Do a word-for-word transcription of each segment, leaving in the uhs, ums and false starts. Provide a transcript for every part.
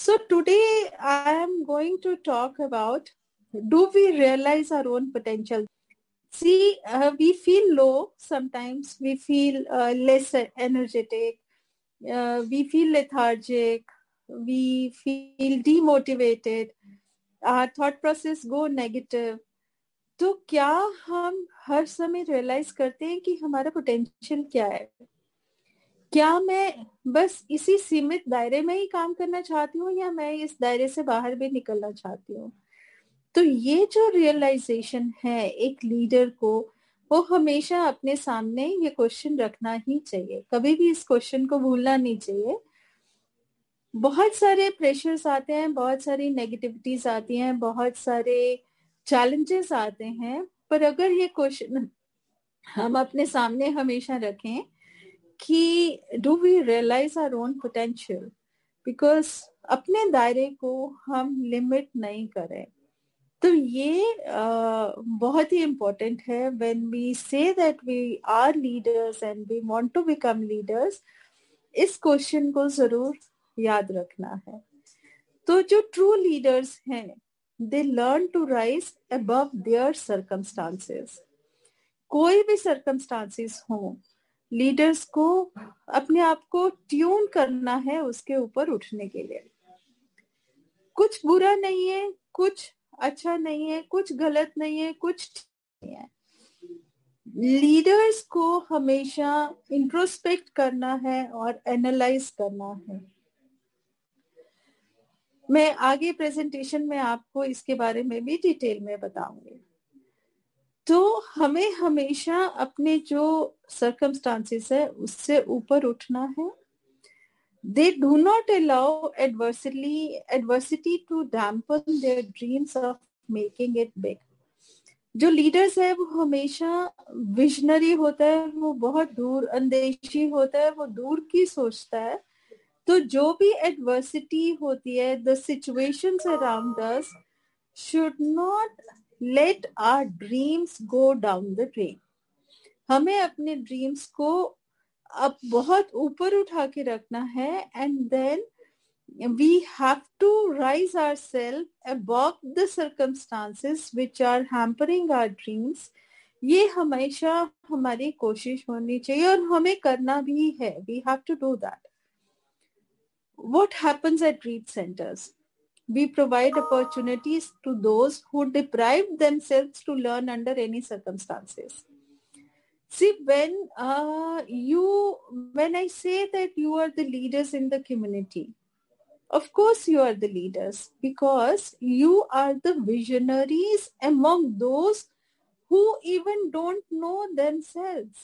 So today I am going to talk about, do we realize our own potential? See, uh, we feel low sometimes, we feel uh, less energetic, uh, we feel lethargic, we feel demotivated, our thought process go negative. तो क्या हम हर समय realise करते हैं कि हमारा potential क्या है? क्या मैं बस इसी सीमित दायरे में ही काम करना चाहती हूँ या मैं इस दायरे से बाहर भी निकलना चाहती हूँ? तो ये जो रियलाइजेशन है एक लीडर को, वो हमेशा अपने सामने ये क्वेश्चन रखना ही चाहिए, कभी भी इस क्वेश्चन को भूलना नहीं चाहिए। बहुत सारे प्रेशर्स आते हैं, बहुत सारी नेगेटिविटीज आती हैं, बहुत सारे चैलेंजेस आते हैं, पर अगर ये क्वेश्चन हम अपने सामने हमेशा रखें कि do we realise our own potential, because अपने दायरे को हम लिमिट नहीं करें। तो ये uh, बहुत ही इम्पोर्टेंट है when we say that we are leaders and we want to become leaders. इस क्वेश्चन को जरूर याद रखना है। तो जो ट्रू लीडर्स हैं, they learn to rise above there circumstances. कोई भी सर्कमस्टांसेस हो, लीडर्स को अपने आप को ट्यून करना है उसके ऊपर उठने के लिए। कुछ बुरा नहीं है, कुछ अच्छा नहीं है, कुछ गलत नहीं है, कुछ ठीक नहीं है। लीडर्स को हमेशा इंट्रोस्पेक्ट करना है और एनालाइज करना है। मैं आगे प्रेजेंटेशन में आपको इसके बारे में भी डिटेल में बताऊंगी। तो हमें हमेशा अपने जो सर्कमस्टांसेस है उससे ऊपर उठना है। They do not allow adversity adversity to dampen their dreams of making it big. जो लीडर्स है वो हमेशा विजनरी होता है, वो बहुत दूर अंदेशी होता है, वो दूर की सोचता है। तो जो भी एडवर्सिटी होती है, the situations around us should not let our dreams go down the drain. हमें अपने ड्रीम्स को अब बहुत ऊपर उठा के रखना है, and then we have to rise ourselves above the circumstances which are hampering our dreams. ये हमेशा हमारी कोशिश होनी चाहिए और हमें करना भी है। We have to do that. What happens at reach centres? We provide opportunities to those who deprive themselves to learn under any circumstances. See, when uh, you, when I say that you are the leaders in the community, of course you are the leaders because you are the visionaries among those who even don't know themselves.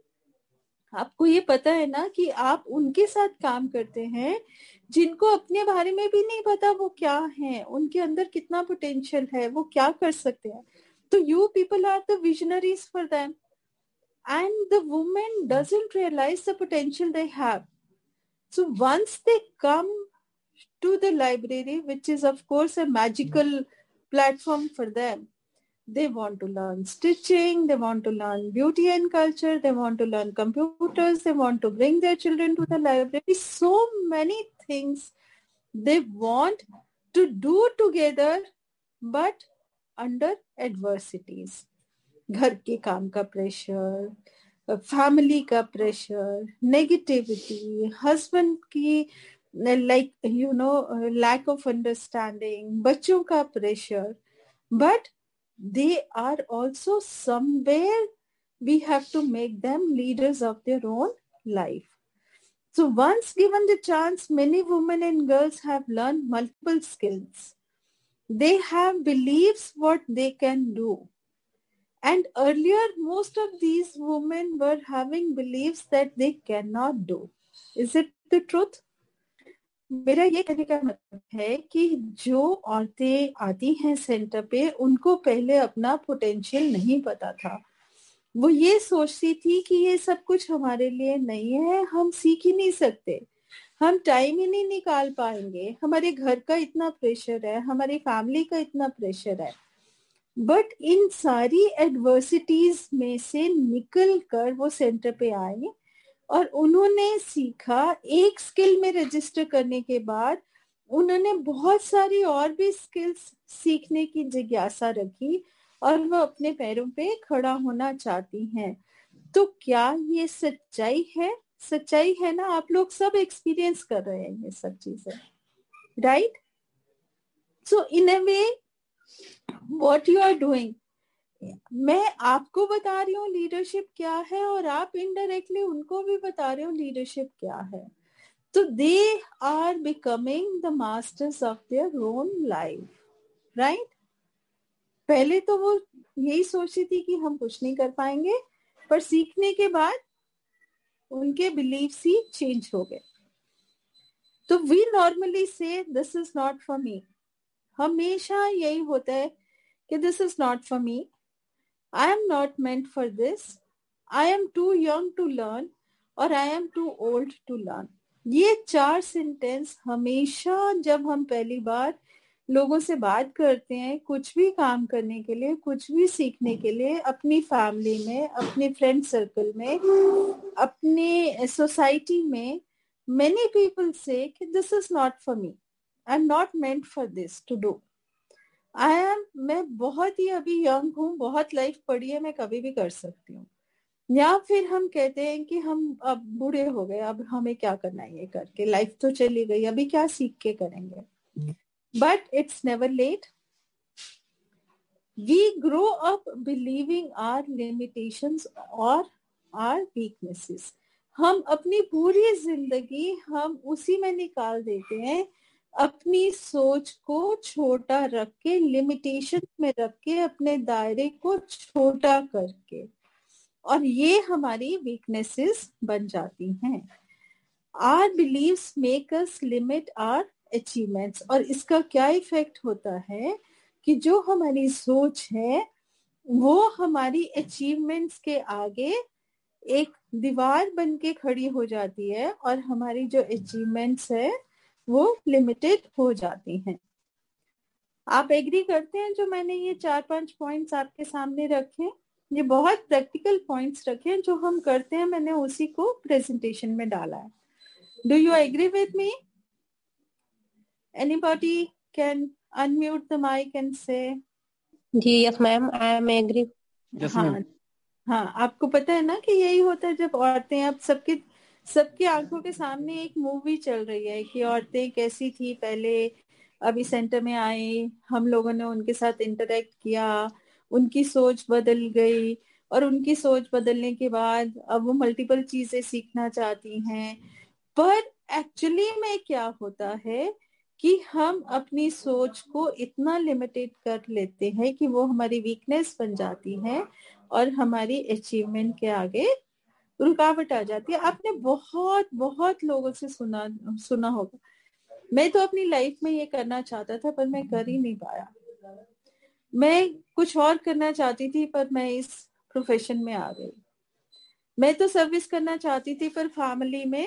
आपको ये पता है ना कि आप उनके साथ काम करते हैं जिनको अपने बारे में भी नहीं पता वो क्या है, उनके अंदर कितना पोटेंशियल है, वो क्या कर सकते हैं। तो you people are the visionaries for them, and the woman doesn't realize the potential they have. So once they come to the library, which is of course a magical platform for them, they want to learn stitching, they want to learn beauty and culture, they want to learn computers, they want to bring their children to the library. So many things they want to do together, but under adversities. घर के काम का pressure, family का pressure, negativity, husband की like you know lack of understanding, बच्चों का pressure, but they are also somewhere we have to make them leaders of their own life. So once given the chance, many women and girls have learned multiple skills. They have beliefs what they can do. And earlier, most of these women were having beliefs that they cannot do. Is it the truth? मेरा ये कहने का मतलब है कि जो औरतें आती हैं सेंटर पे, उनको पहले अपना पोटेंशियल नहीं पता था। वो ये सोचती थी कि ये सब कुछ हमारे लिए नहीं है, हम सीख ही नहीं सकते, हम टाइम ही नहीं निकाल पाएंगे, हमारे घर का इतना प्रेशर है, हमारी फैमिली का इतना प्रेशर है। बट इन सारी एडवर्सिटीज में से निकल कर वो सेंटर पे आई और उन्होंने सीखा। एक स्किल में रजिस्टर करने के बाद उन्होंने बहुत सारी और भी स्किल्स सीखने की जिज्ञासा रखी और वो अपने पैरों पे खड़ा होना चाहती हैं। तो क्या ये सच्चाई है? सच्चाई है ना, आप लोग सब एक्सपीरियंस कर रहे हैं ये सब चीजें, right? So in a way what you are doing, मैं आपको बता रही हूँ लीडरशिप क्या है और आप इनडायरेक्टली उनको भी बता रहे हो लीडरशिप क्या है। तो they are becoming the masters of their own life, right? पहले तो वो यही सोचती थी कि हम कुछ नहीं कर पाएंगे, पर सीखने के बाद उनके बिलीव्स ही चेंज हो गए। तो वी नॉर्मली से this is not for me, हमेशा यही होता है कि this is not for me, I am not meant for this, I am to young to learn और I am to old to learn. ये चार सेंटेंस हमेशा जब हम पहली बार लोगों से बात करते हैं कुछ भी काम करने के लिए, कुछ भी सीखने के लिए, अपनी फैमिली में, अपने फ्रेंड सर्कल में, अपने सोसाइटी में, many people say कि this is not for me, I'm not meant for this to do, I am, मैं बहुत ही अभी यंग हूँ, बहुत लाइफ पड़ी है, मैं कभी भी कर सकती हूँ। या फिर हम कहते हैं कि हम अब बूढ़े हो गए, अब हमें क्या करना है ये करके, लाइफ तो चली गई, अभी क्या सीख के करेंगे। But it's never late, we grow up believing our limitations और आवर वीकनेसेस। हम अपनी पूरी जिंदगी हम उसी में निकाल देते हैं, अपनी सोच को छोटा रख के, लिमिटेशन में रख के, अपने दायरे को छोटा करके, और ये हमारी वीकनेसेस बन जाती हैं। Our beliefs make us limit our achievements, और इसका क्या इफेक्ट होता है कि जो हमारी सोच है वो हमारी अचीवमेंट्स के आगे एक दीवार बन के खड़ी हो जाती है और हमारी जो अचीवमेंट्स है वो लिमिटेड हो जाती हैं। आप एग्री करते हैं जो मैंने ये चार पांच पॉइंट्स आपके सामने रखे? ये बहुत प्रैक्टिकल पॉइंट्स रखे हैं, जो हम करते हैं, मैंने उसी को प्रेजेंटेशन में डाला है। Do you agree with me? Anybody can unmute the mic and से जी yes ma'am, I am agree. हाँ हाँ, आपको पता है ना कि यही होता है जब औरतें, अब सबके सबकी आंखों के सामने एक मूवी चल रही है कि औरतें कैसी थी पहले, अभी सेंटर में आई, हम लोगों ने उनके साथ इंटरेक्ट किया, उनकी सोच बदल गई, और उनकी सोच बदलने के बाद अब वो मल्टीपल चीजें सीखना चाहती हैं। पर एक्चुअली में क्या होता है कि हम अपनी सोच को इतना लिमिटेड कर लेते हैं कि वो हमारी वीकनेस बन जाती है और हमारी अचीवमेंट के आगे रुकावट आ जाती है। आपने बहुत बहुत लोगों से सुना सुना होगा, मैं तो अपनी लाइफ में ये करना चाहता था पर मैं कर ही नहीं पाया, मैं कुछ और करना चाहती थी पर मैं इस प्रोफेशन में आ गई, मैं तो सर्विस करना चाहती थी पर फैमिली में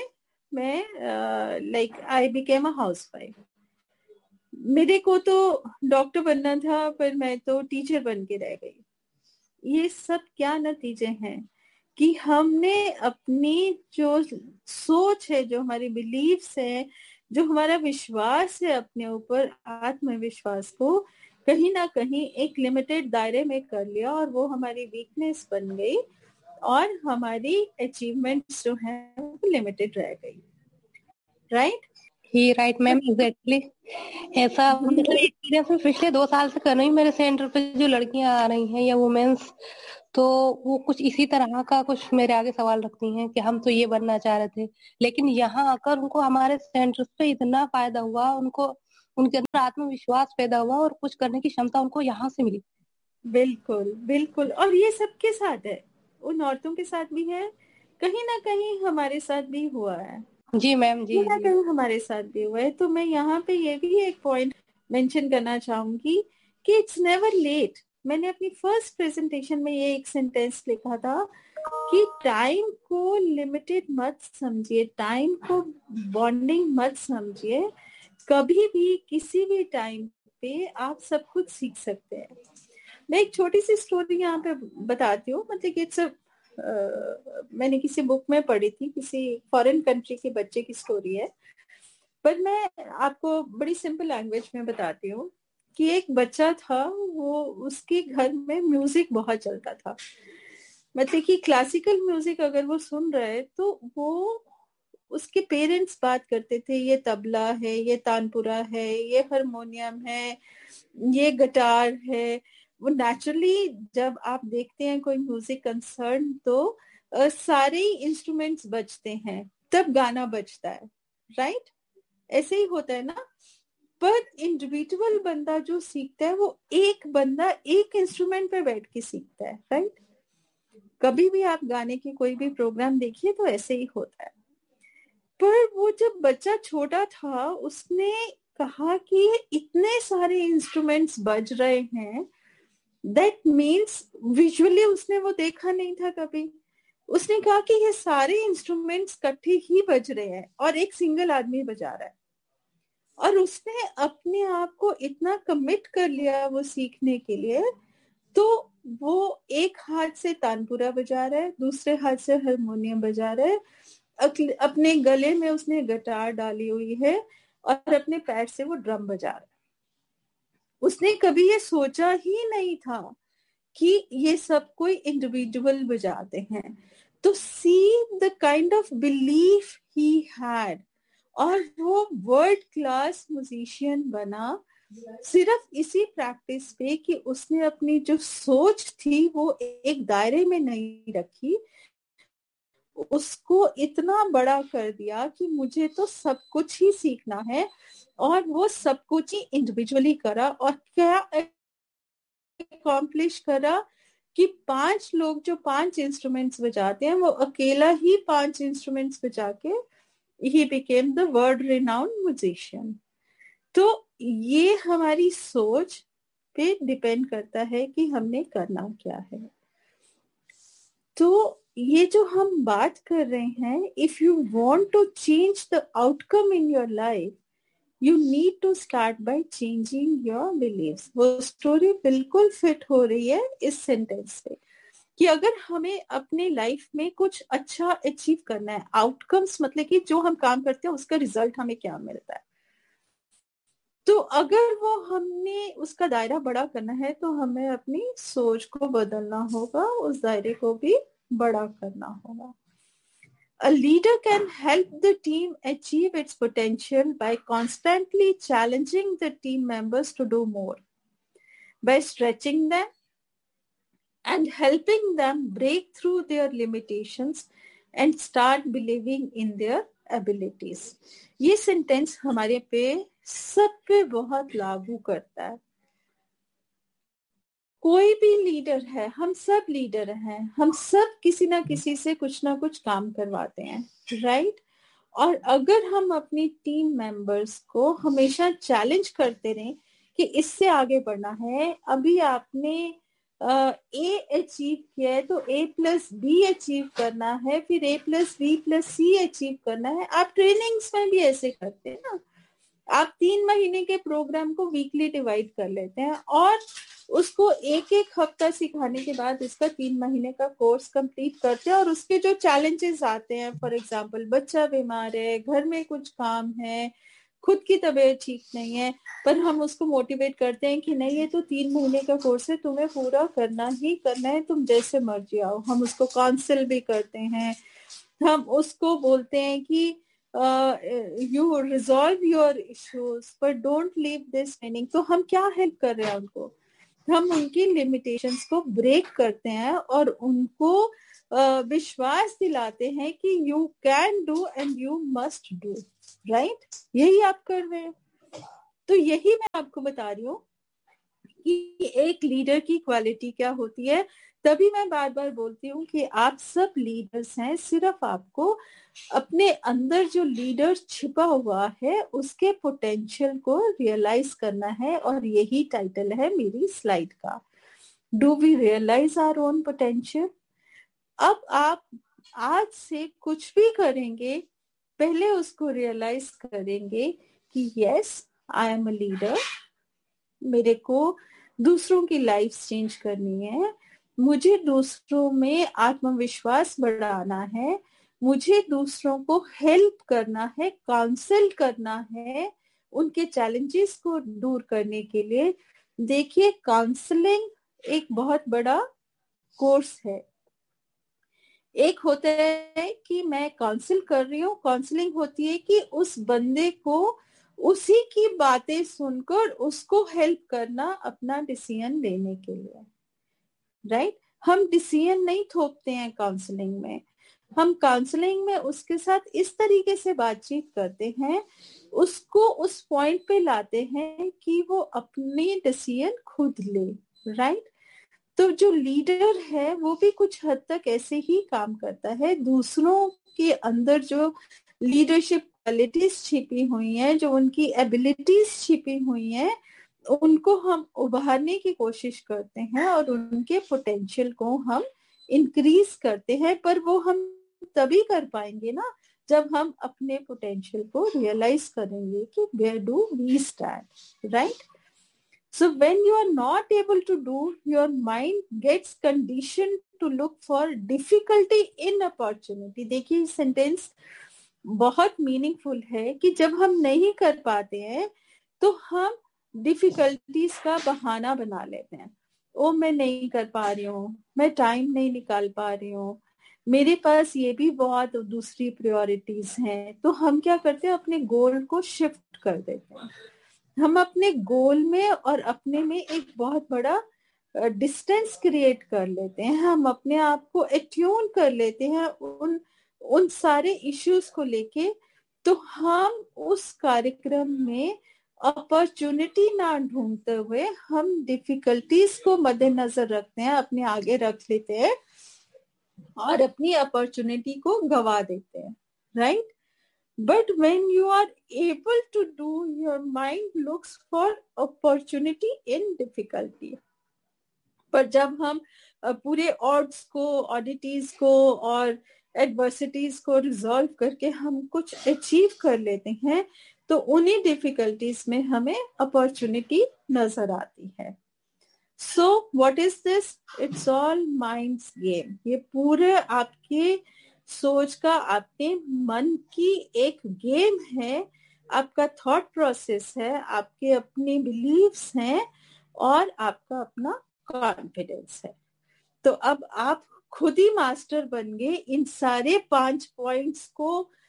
मैं like I became a housewife, मेरे को तो डॉक्टर बनना था पर मैं तो टीचर बन के रह गई। ये सब क्या नतीजे हैं कि हमने अपनी जो सोच है, जो हमारी बिलीफ्स है, जो हमारा विश्वास है अपने ऊपर, आत्मविश्वास को कहीं ना कहीं एक लिमिटेड दायरे में कर लिया और वो हमारी वीकनेस बन गई और हमारी अचीवमेंट्स जो है वो लिमिटेड रह गई, राइट? ही राइट मैम, एग्जैक्टली ऐसा मतलब एक्सपीरियंस में पिछले दो साल से कर रही हूँ। मेरे सेंटर पे जो लड़कियां आ रही हैं या वुमेन्स, तो वो कुछ इसी तरह का कुछ मेरे आगे सवाल रखती हैं कि हम तो ये बनना चाह रहे थे, लेकिन यहाँ आकर उनको हमारे सेंटर पे इतना फायदा हुआ, उनको उनके अंदर आत्मविश्वास पैदा हुआ और कुछ करने की क्षमता उनको यहाँ से मिली। बिल्कुल बिल्कुल, और ये सबके साथ है, उन औरतों के साथ भी है, कहीं ना कहीं हमारे साथ भी हुआ है। जी मैम, जी ना जी कहीं हमारे साथ भी हुआ है। तो मैं यहाँ पे ये भी एक पॉइंट मेंशन करना चाहूंगी कि इट्स नेवर लेट। मैंने अपनी फर्स्ट प्रेजेंटेशन में ये एक सेंटेंस लिखा था कि टाइम को लिमिटेड मत समझिए, टाइम को बॉन्डिंग मत समझिए, कभी भी किसी भी टाइम पे आप सब कुछ सीख सकते हैं। मैं एक छोटी सी स्टोरी यहाँ पे बताती हूँ, मतलब इट्स Uh, मैंने किसी बुक में पढ़ी थी, किसी फॉरेन कंट्री के बच्चे की स्टोरी है। पर मैं आपको बड़ी सिंपल लैंग्वेज में बताती हूँ कि एक बच्चा था, वो उसके घर में म्यूजिक बहुत चलता था। मतलब कि क्लासिकल म्यूजिक अगर वो सुन रहे तो वो उसके पेरेंट्स बात करते थे, ये तबला है, ये तानपुरा है, ये हारमोनियम है, ये गिटार है। वो नेचुरली जब आप देखते हैं कोई म्यूजिक कंसर्न तो uh, सारे इंस्ट्रूमेंट्स बजते हैं, तब गाना बजता है, राइट? ऐसे ही होता है ना। पर इंडिविजुअल बंदा जो सीखता है वो एक बंदा एक इंस्ट्रूमेंट पे बैठ के सीखता है, राइट? कभी भी आप गाने की कोई भी प्रोग्राम देखिए तो ऐसे ही होता है। पर वो जब बच्चा छोटा था उसने कहा कि इतने सारे इंस्ट्रूमेंट्स बज रहे हैं, दैट मीन्स विजुअली उसने वो देखा नहीं था कभी। उसने कहा कि ये सारे इंस्ट्रूमेंट्स इकट्ठे ही बज रहे हैं और एक सिंगल आदमी बजा रहा है। और उसने अपने आप को इतना कमिट कर लिया वो सीखने के लिए, तो वो एक हाथ से तानपुरा बजा रहा है, दूसरे हाथ से हारमोनियम बजा रहा है, अपने गले में उसने गिटार डाली हुई है और अपने पैर से वो ड्रम बजा रहा है। उसने कभी ये सोचा ही नहीं था कि ये सब कोई इंडिविजुअल बजाते हैं। तो see the kind of belief he had, और वो वर्ल्ड क्लास म्यूजिशियन बना सिर्फ इसी प्रैक्टिस पे कि उसने अपनी जो सोच थी वो एक दायरे में नहीं रखी, उसको इतना बड़ा कर दिया कि मुझे तो सब कुछ ही सीखना है। और वो सब कुछ ही इंडिविजुअली करा, और क्या अकॉम्प्लिश करा कि पांच लोग जो पांच इंस्ट्रूमेंट्स बजाते हैं वो अकेला ही पांच इंस्ट्रूमेंट्स बजा के he became the world renowned musician। तो ये हमारी सोच पे डिपेंड करता है कि हमने करना क्या है। तो ये जो हम बात कर रहे हैं, if you want to change the outcome in your life you need to start by changing your beliefs. वो स्टोरी बिल्कुल फिट हो रही है इस सेंटेंस से कि अगर हमें अपने लाइफ में कुछ अच्छा अचीव करना है, आउटकम्स मतलब कि जो हम काम करते हैं उसका रिजल्ट हमें क्या मिलता है, तो अगर वो हमने उसका दायरा बड़ा करना है तो हमें अपनी सोच को बदलना होगा, उस दायरे को भी बड़ा करना होगा। A leader can help the team achieve its potential by constantly challenging the team members to do more, by stretching them and helping them break through their limitations and start believing in their abilities। ये sentence हमारे पे सब पे बहुत लागू करता है। कोई भी लीडर है, हम सब लीडर हैं, हम सब किसी ना किसी से कुछ ना कुछ काम करवाते हैं, राइट? और अगर हम अपनी टीम मेंबर्स को हमेशा चैलेंज करते रहें कि इससे आगे बढ़ना है, अभी आपने ए अचीव किया है तो ए प्लस बी अचीव करना है, फिर ए प्लस बी प्लस सी अचीव करना है। आप ट्रेनिंग्स में भी ऐसे करते हैं ना, आप तीन महीने के प्रोग्राम को वीकली डिवाइड कर लेते हैं और उसको एक एक हफ्ता सिखाने के बाद इसका तीन महीने का कोर्स कंप्लीट करते हैं। और उसके जो चैलेंजेस आते हैं, फॉर एग्जांपल बच्चा बीमार है, घर में कुछ काम है, खुद की तबीयत ठीक नहीं है, पर हम उसको मोटिवेट करते हैं कि नहीं ये तो तीन महीने का कोर्स है, तुम्हें पूरा करना ही करना है, तुम जैसे मर्जी आओ। हम उसको काउंसिल भी करते हैं, हम उसको बोलते हैं कि यू रिजॉल्व योर इश्यूज पर डोंट लीव दिस ट्रेनिंग। तो हम क्या हेल्प कर रहे हैं उनको, हम उनकी लिमिटेशंस को ब्रेक करते हैं और उनको uh, विश्वास दिलाते हैं कि you can do and you must do, right? यही आप कर रहे हैं। तो यही मैं आपको बता रही हूँ कि एक लीडर की क्वालिटी क्या होती है। तभी मैं बार बार बोलती हूँ कि आप सब लीडर्स हैं, सिर्फ आपको अपने अंदर जो लीडर छिपा हुआ है उसके पोटेंशियल को रियलाइज करना है। और यही टाइटल है मेरी स्लाइड का, do we realise our own potential. अब आप आज से कुछ भी करेंगे, पहले उसको रियलाइज करेंगे कि yes I am a leader, मेरे को दूसरों की लाइफ चेंज करनी है, मुझे दूसरों में आत्मविश्वास बढ़ाना है, मुझे दूसरों को हेल्प करना है, काउंसिल करना है उनके चैलेंजेस को दूर करने के लिए। देखिए, काउंसलिंग एक बहुत बड़ा कोर्स है। एक होता है कि मैं काउंसिल कर रही हूँ, काउंसलिंग होती है कि उस बंदे को उसी की बातें सुनकर उसको हेल्प करना अपना डिसीजन लेने के लिए, राइट। हम डिसीजन नहीं थोपते हैं काउंसलिंग में। हम काउंसलिंग में उसके साथ इस तरीके से बातचीत करते हैं, उसको उस पॉइंट पे लाते हैं कि वो अपनी डिसीजन खुद ले, राइट। तो जो लीडर है वो भी कुछ हद तक ऐसे ही काम करता है। दूसरों के अंदर जो लीडरशिप क्वालिटीज छिपी हुई हैं, जो उनकी एबिलिटीज छिपी हुई हैं, उनको हम उभारने की कोशिश करते हैं और उनके पोटेंशियल को हम इंक्रीज करते हैं। पर वो हम तभी कर पाएंगे ना जब हम अपने पोटेंशियल को रियलाइज करेंगे कि where do we stand, right. So when you are not able to do, your mind gets conditioned to look for difficulty in opportunity. देखिए, सेंटेंस बहुत मीनिंगफुल है कि जब हम नहीं कर पाते हैं तो हम डिफिकल्टीज का बहाना बना लेते हैं। ओ, मैं नहीं कर पा रही हूँ, मैं टाइम नहीं निकाल पा रही हूँ, मेरे पास ये भी बहुत दूसरी प्रायोरिटीज हैं। तो हम क्या करते हैं, अपने गोल को शिफ्ट कर देते हैं। हम अपने गोल में और अपने में एक बहुत बड़ा डिस्टेंस क्रिएट कर लेते हैं। हम अपने आप को एट्यून कर लेते हैं उन उन सारे इश्यूज को लेके। तो हम उस कार्यक्रम में अपॉर्चुनिटी ना ढूंढते हुए हम डिफिकल्टीज को मद्देनजर रखते हैं, अपने आगे रख लेते हैं और अपनी अपॉर्चुनिटी को गवा देते हैं, right. But when you are able to do, your mind looks for opportunity in difficulty. पर जब हम पूरे odds को, oddities को और adversities को resolve करके हम कुछ achieve कर लेते हैं, तो उन्हीं difficulties में हमें opportunity नजर आती है। So what is this? It's all mind's game. ये पूरे आपके सोच का, आपके मन की एक गेम है, आपका थॉट प्रोसेस है, आपके अपने बिलीव्स हैं और आपका अपना कॉन्फिडेंस है। तो अब आप खुद ही मास्टर बन गए इन सारे पांच पॉइंट्स को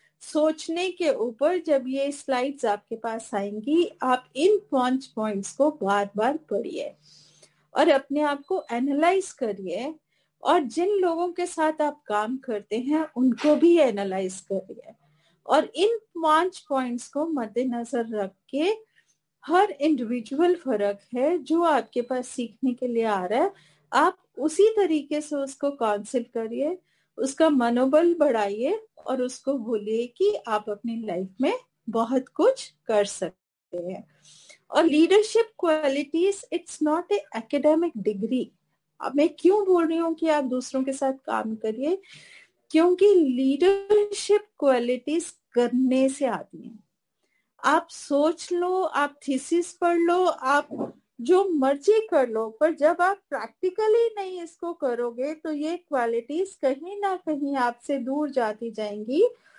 सोचने के ऊपर। जब ये स्लाइड्स आपके पास आएंगी, आप इन पांच पॉइंट्स को बार बार पढ़िए और अपने आप को एनालाइज करिए, और जिन लोगों के साथ आप काम करते हैं उनको भी एनालाइज करिए, और इन पांच पॉइंट्स को मद्देनजर रख के हर इंडिविजुअल फर्क है जो आपके पास सीखने के लिए आ रहा है, आप उसी तरीके से उसको काउंसिल करिए, उसका मनोबल बढ़ाइए और उसको बोलिए कि आप अपनी लाइफ में बहुत कुछ कर सकते हैं। और leadership qualities, it's not a academic degree. अब मैं क्यों बोल रही हूँ कि आप दूसरों के साथ काम करिए, क्योंकि लीडरशिप क्वालिटीज करने से आती हैं। आप सोच लो, आप थीसिस पढ़ लो, आप जो मर्जी कर लो, पर जब आप प्रैक्टिकली नहीं इसको करोगे तो ये क्वालिटीज कहीं ना कहीं आपसे दूर जाती जाएंगी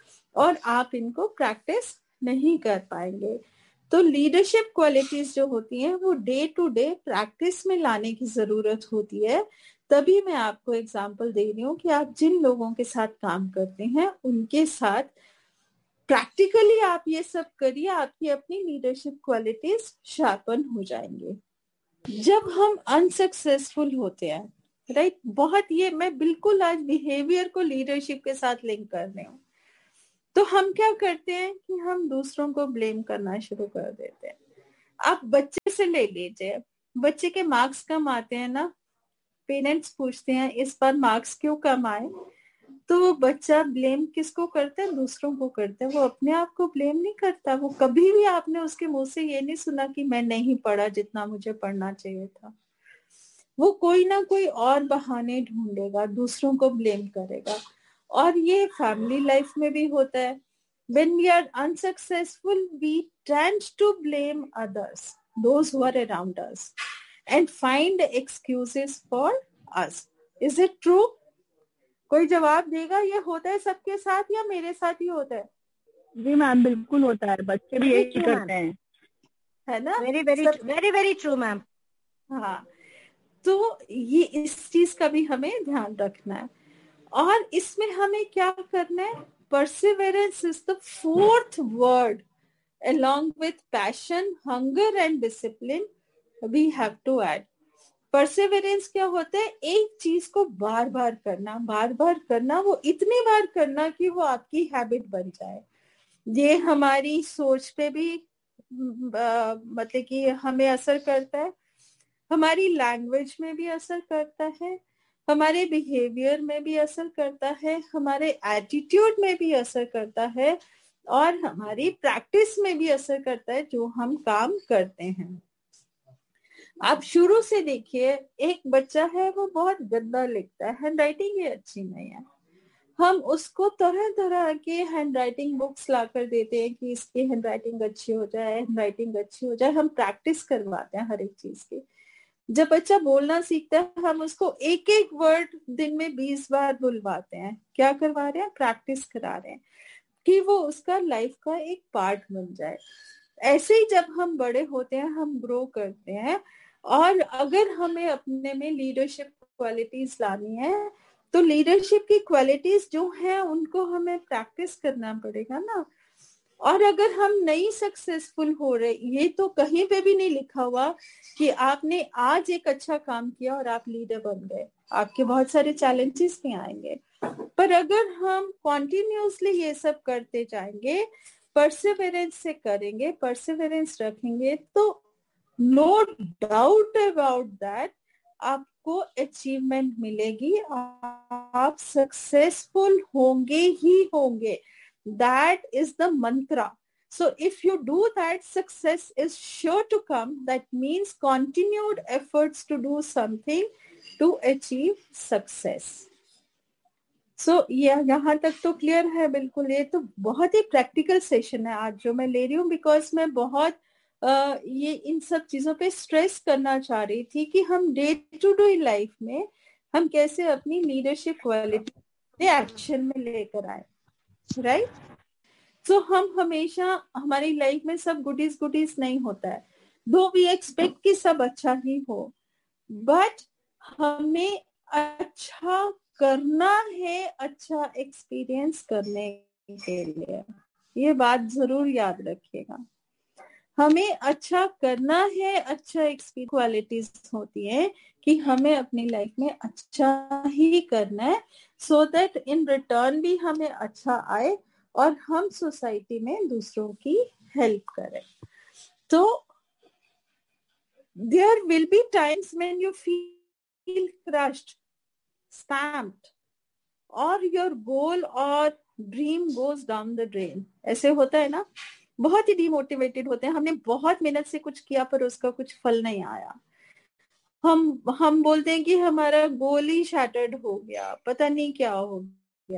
और आप इनको प्रैक्टिस नहीं कर पाएंगे। तो लीडरशिप क्वालिटीज जो होती हैं वो डे टू डे प्रैक्टिस में लाने की जरूरत होती है। तभी मैं आपको एग्जांपल दे रही हूँ कि आप जिन लोगों के साथ काम करते हैं उनके साथ प्रैक्टिकली आप ये सब करिए, आपकी अपनी लीडरशिप क्वालिटीज शार्पन हो जाएंगे। जब हम अनसक्सेसफुल होते हैं, राइट, बहुत ये मैं बिल्कुल आज बिहेवियर को लीडरशिप के साथ लिंक कर रही हूँ, तो हम क्या करते हैं कि हम दूसरों को ब्लेम करना शुरू कर देते हैं। आप बच्चे से ले लीजिए, बच्चे के मार्क्स कम आते हैं ना, पेरेंट्स पूछते हैं इस बार मार्क्स क्यों कम आए, तो वो बच्चा ब्लेम किसको करता है, दूसरों को करता है, वो अपने आप को ब्लेम नहीं करता। वो कभी भी आपने उसके मुंह से ये नहीं सुना कि मैं नहीं पढ़ा जितना मुझे पढ़ना चाहिए था। वो कोई ना कोई और बहाने ढूंढेगा, दूसरों को ब्लेम करेगा। और ये फैमिली लाइफ में भी होता है। When we are unsuccessful, we tend to blame others, those who are around us, and find excuses for us. Is it true? कोई जवाब देगा? ये होता है सबके साथ या मेरे साथ ही होता है? जी मैम, बिल्कुल होता है, बच्चे भी यही करते हैं, है ना? Very very very very true ma'am. हाँ, तो ये इस चीज का भी हमें ध्यान रखना है। और इसमें हमें क्या करना है? Perseverance is the fourth word, along with passion, hunger and discipline we have to add. Perseverance क्या होता है? एक चीज को बार बार करना, बार बार करना, वो इतनी बार करना कि वो आपकी हैबिट बन जाए। ये हमारी सोच पे भी मतलब कि हमें असर करता है, हमारी लैंग्वेज में भी असर करता है, हमारे बिहेवियर में भी असर करता है, हमारे एटीट्यूड में भी असर करता है, और हमारी प्रैक्टिस में भी असर करता है जो हम काम करते हैं। आप शुरू से देखिए, एक बच्चा है वो बहुत गंदा लिखता है, हैंड राइटिंग ही अच्छी नहीं है, हम उसको तरह तरह के हैंड राइटिंग बुक्स लाकर देते हैं कि इसकी हैंड राइटिंग अच्छी हो जाए, हैंड राइटिंग अच्छी हो जाए, हम प्रैक्टिस करवाते हैं हर एक चीज की। जब बच्चा बोलना सीखता है, हम उसको एक एक वर्ड दिन में बीस बार बुलवाते हैं। क्या करवा रहे हैं? प्रैक्टिस करा रहे हैं कि वो उसका लाइफ का एक पार्ट बन जाए। ऐसे ही जब हम बड़े होते हैं, हम ग्रो करते हैं, और अगर हमें अपने में लीडरशिप क्वालिटीज लानी है, तो लीडरशिप की क्वालिटीज जो है उनको हमें प्रैक्टिस करना पड़ेगा ना। और अगर हम नहीं सक्सेसफुल हो रहे, ये तो कहीं पे भी नहीं लिखा हुआ कि आपने आज एक अच्छा काम किया और आप लीडर बन गए, आपके बहुत सारे चैलेंजेस भी आएंगे। पर अगर हम कॉन्टिन्यूसली ये सब करते जाएंगे, परसिवरेंस से करेंगे, परसिवरेंस रखेंगे, तो नो डाउट अबाउट दैट आपको अचीवमेंट मिलेगी, आप सक्सेसफुल होंगे ही होंगे। That is the mantra. So if you do that, success is sure to come. That means continued efforts to do something to achieve success. So ये यहाँ तक तो clear है बिल्कुल। ये तो बहुत ही प्रैक्टिकल सेशन है आज जो मैं ले रही हूँ, बिकॉज मैं बहुत uh, ये इन सब चीजों पे स्ट्रेस करना चाह रही थी कि हम डे टू डे लाइफ में हम कैसे अपनी लीडरशिप क्वालिटी एक्शन में लेकर आए, राइट right? तो so, हम हमेशा हमारी लाइफ में सब गुडीज गुडीज नहीं होता है, दो वी एक्सपेक्ट कि सब अच्छा ही हो, बट हमें अच्छा करना है, अच्छा एक्सपीरियंस करने के लिए। ये बात जरूर याद रखिएगा, हमें अच्छा करना है, अच्छा एक्सपीरियंस क्वालिटीज होती है कि हमें अपनी लाइफ में अच्छा ही करना है, सो दैट इन रिटर्न भी हमें अच्छा आए और हम सोसाइटी में दूसरों की हेल्प करें। तो there will be times when you feel crushed, stamped, और योर गोल और dream goes down the drain. ऐसे होता है ना, बहुत ही डिमोटिवेटेड होते हैं, हमने बहुत मेहनत से कुछ किया पर उसका कुछ फल नहीं आया, हम हम बोलते हैं कि हमारा गोल ही शैटर्ड हो गया, पता नहीं क्या हो गया।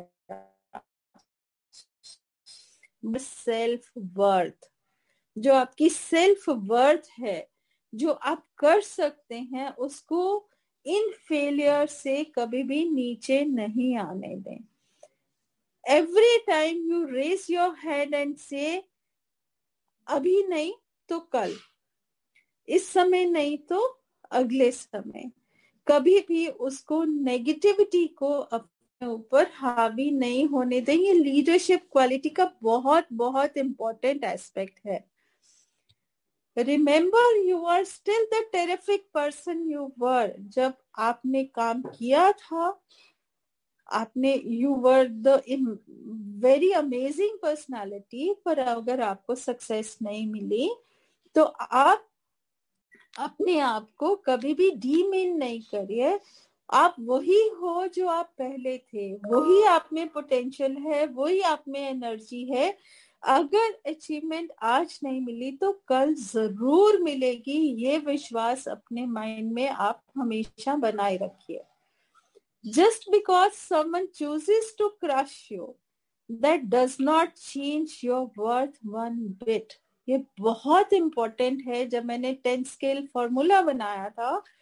सेल्फ वर्थ, जो आपकी सेल्फ वर्थ है, जो आप कर सकते हैं, उसको इन फेलियर से कभी भी नीचे नहीं आने दें। Every time you raise your head and से अभी नहीं तो कल, इस समय नहीं तो अगले समय, कभी भी उसको नेगेटिविटी को अपने ऊपर हावी नहीं होने दें। ये लीडरशिप क्वालिटी का बहुत बहुत इंपॉर्टेंट एस्पेक्ट है। Remember you are still the terrific person you were. जब आपने काम किया था, आपने you were the very amazing personality, पर अगर आपको सक्सेस नहीं मिली तो आप अपने आप को कभी भी डीमीन नहीं करिए। आप वही हो जो आप पहले थे, वही आप में पोटेंशियल है, वही आप में एनर्जी है। अगर अचीवमेंट आज नहीं मिली तो कल जरूर मिलेगी, ये विश्वास अपने माइंड में आप हमेशा बनाए रखिए। Just because someone chooses to crush you, that does not change your worth one bit. ये बहुत इंपॉर्टेंट है। जब मैंने टेन स्केल फॉर्मूला बनाया था,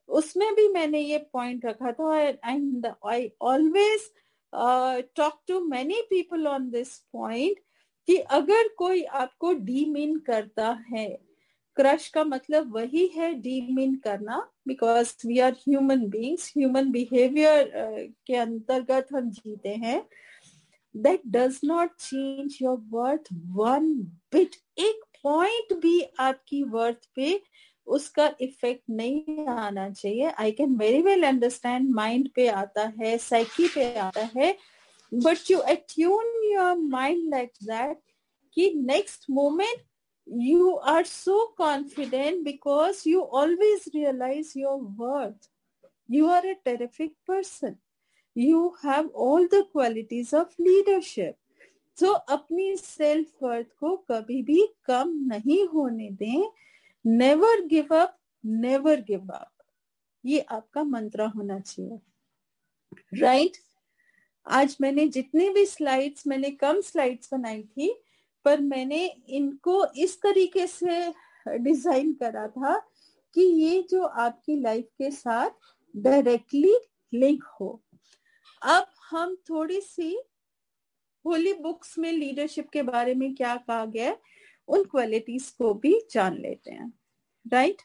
उसमें भी मैंने ये पॉइंट रखा था, and I always talk to many people on this point कि अगर कोई आपको डीमीन करता है, क्रश का मतलब वही है डीमीन करना, because we are human beings, human behaviour के अंतर्गत हम जीते हैं. That does not change your worth one bit. एक पॉइंट भी आपकी वर्थ पे उसका इफेक्ट नहीं आना चाहिए. I can very well understand mind पे आता है, साइकी पे आता है, but you attune your mind like that कि next moment you are so confident because you always realize your worth. You are a terrific person. You have all the qualities of leadership. So अपनी self worth को कभी भी कम नहीं होने दें. Never give up, never give up. ये आपका मंत्र होना चाहिए, right? आज मैंने जितनी भी स्लाइड्स, मैंने कम स्लाइड्स बनाई थी, पर मैंने इनको इस तरीके से डिजाइन करा था कि ये जो आपकी लाइफ के साथ डायरेक्टली लिंक हो. अब हम थोड़ी सी होली बुक्स में लीडरशिप के बारे में क्या कहा गया है, उन क्वालिटीज को भी जान लेते हैं, राइट?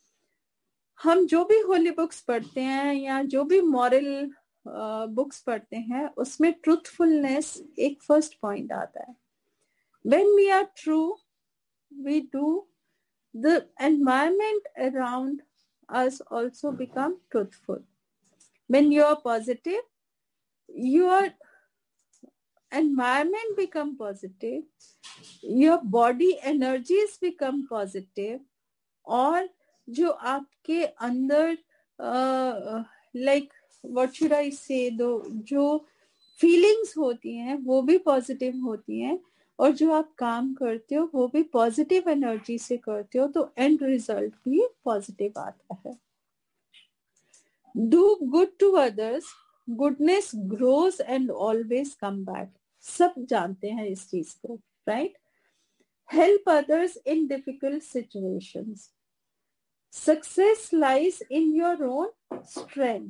हम जो भी होली बुक्स पढ़ते हैं या जो भी मॉरल बुक्स पढ़ते हैं, उसमें ट्रूथफुलनेस एक फर्स्ट पॉइंट आता है. When we are true, we do, the environment around us also become truthful. When you are positive, your environment become positive, your body energies become positive, और जो आपके अंदर like what should I say, दो जो feelings होती हैं वो भी positive होती हैं, और जो आप काम करते हो वो भी पॉजिटिव एनर्जी से करते हो, तो एंड रिजल्ट भी पॉजिटिव आता है. Do good to others, goodness grows and always come back. सब जानते हैं इस चीज को, right? Help others in difficult situations. Success lies in your own strength.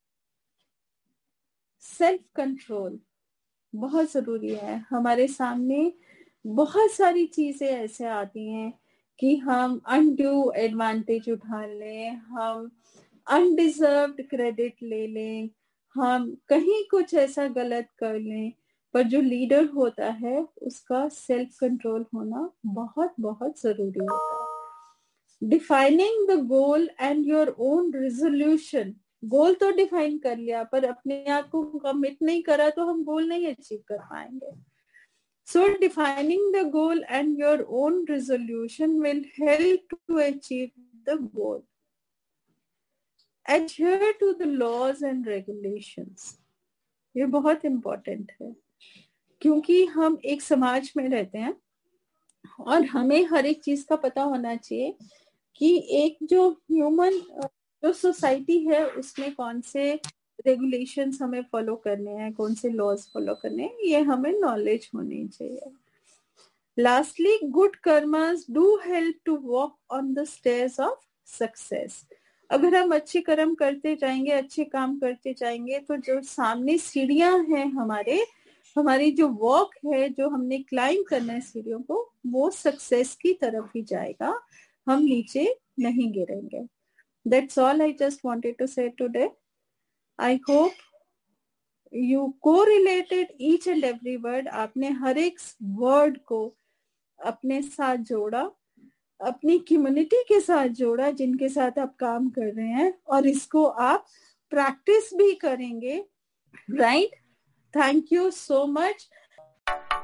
Self control बहुत जरूरी है. हमारे सामने बहुत सारी चीजें ऐसे आती हैं कि हम अनड्यू एडवांटेज उठा लें, हम अनडिजर्व्ड क्रेडिट ले लें, हम कहीं कुछ ऐसा गलत कर लें, पर जो लीडर होता है उसका सेल्फ कंट्रोल होना बहुत बहुत जरूरी होता है. Defining the goal and your own resolution. गोल तो डिफाइन कर लिया, पर अपने आप को कमिट नहीं करा तो हम गोल नहीं अचीव कर पाएंगे. सो defining the goal and your own resolution will help to achieve the goal. Adhere to the laws and regulations. ये बहुत इंपॉर्टेंट है, क्योंकि हम एक समाज में रहते हैं और हमें हर एक चीज का पता होना चाहिए कि एक जो ह्यूमन जो सोसाइटी है उसमें कौन से रेगुलेशंस हमें फॉलो करने हैं, कौन से लॉज फॉलो करने हैं, ये हमें नॉलेज होनी चाहिए. Lastly, good karmas do help to walk on the stairs of success. अगर हम अच्छे कर्म करते जाएंगे, अच्छे काम करते जाएंगे, तो जो सामने सीढ़ियां हैं हमारे, हमारी जो वॉक है, जो हमने क्लाइंब करना है सीढ़ियों को, वो सक्सेस की तरफ ही जाएगा, हम नीचे नहीं गिरेंगे. That's all I just wanted to say today. I hope you correlated each and every word. आपने हर एक word को अपने साथ जोड़ा, अपनी कम्युनिटी के साथ जोड़ा जिनके साथ आप काम कर रहे हैं, और इसको आप प्रैक्टिस भी करेंगे, right? Thank you so much.